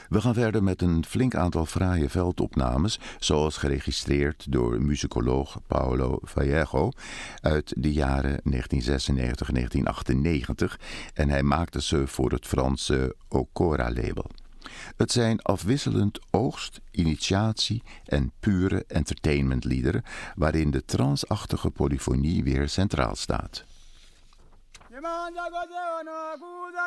We gaan verder met een flink aantal fraaie veldopnames, zoals geregistreerd door muzikoloog Paulo Vallejo uit de jaren 1996 en 1998 en hij maakte ze voor het Franse Okora-label. Het zijn afwisselend oogst, initiatie en pure entertainmentliederen waarin de transachtige polyfonie weer centraal staat.